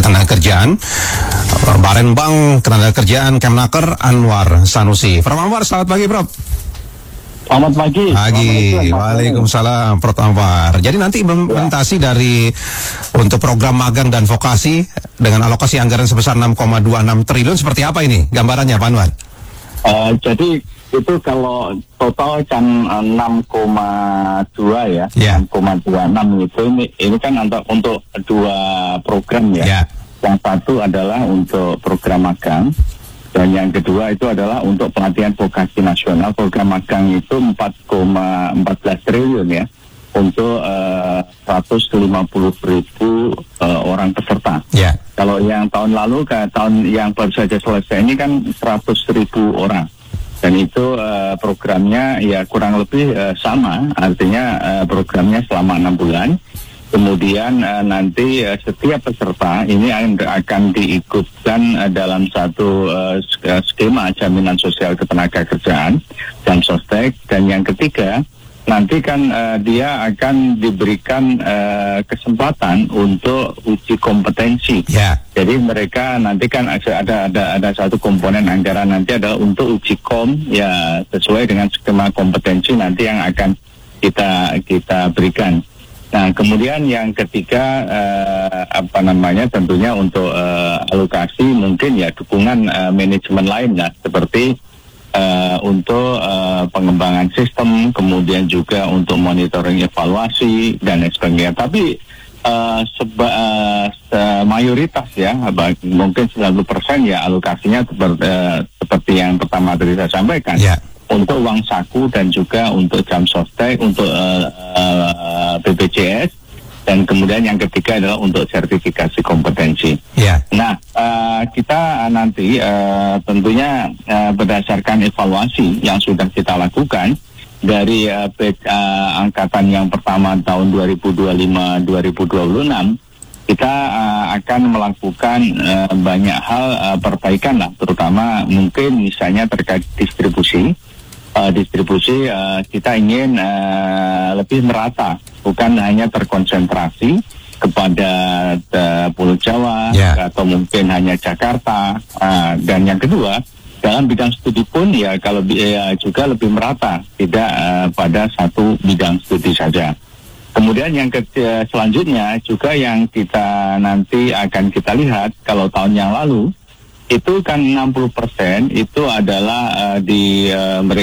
Ketenagakerjaan, Barenbang Ketenagakerjaan Kemnaker Anwar Sanusi. Prof Anwar, selamat pagi Prof. Selamat pagi. Waalaikumsalam Prof Anwar. Jadi nanti implementasi dari untuk program magang dan vokasi dengan alokasi anggaran sebesar 6,26 triliun seperti apa ini gambarannya Pak Anwar? Jadi itu kalau total kan 6,2 ya, 6,26 itu ini kan untuk dua program ya. Yang satu adalah untuk program magang dan yang kedua itu adalah untuk pelatihan vokasi nasional. Program magang itu 4,14 triliun ya untuk 150.000 orang peserta. Kalau yang tahun lalu tahun yang baru saja selesai ini kan 100.000 orang. Dan itu programnya ya kurang lebih sama, artinya programnya selama 6 bulan. Kemudian nanti setiap peserta ini akan diikutkan dalam satu skema jaminan sosial ketenagakerjaan dan sostek. Dan yang ketiga, nanti kan dia akan diberikan kesempatan untuk uji kompetensi. Jadi mereka nanti kan ada satu komponen anggaran nanti adalah untuk uji kom ya sesuai dengan skema kompetensi nanti yang akan kita berikan. Nah kemudian yang ketiga tentunya untuk alokasi mungkin ya dukungan manajemen lain ya seperti untuk pengembangan sistem, kemudian juga untuk monitoring evaluasi dan sebagainya. Tapi mayoritas ya, mungkin 90% ya alokasinya seperti yang pertama tadi saya sampaikan, untuk uang saku dan juga untuk jam sostek, untuk BPJS, dan kemudian yang ketiga adalah untuk sertifikasi kompetensi. Nah, kita nanti tentunya berdasarkan evaluasi yang sudah kita lakukan dari angkatan yang pertama tahun 2025-2026, kita akan melakukan banyak hal perbaikan lah, terutama mungkin misalnya terkait distribusi. Kita ingin lebih merata, bukan hanya terkonsentrasi kepada Pulau Jawa atau mungkin hanya Jakarta. Dan yang kedua, dalam bidang studi pun ya kalau juga lebih merata, tidak pada satu bidang studi saja. Kemudian yang selanjutnya juga yang kita nanti akan kita lihat, kalau tahun yang lalu itu kan 60% itu adalah mereka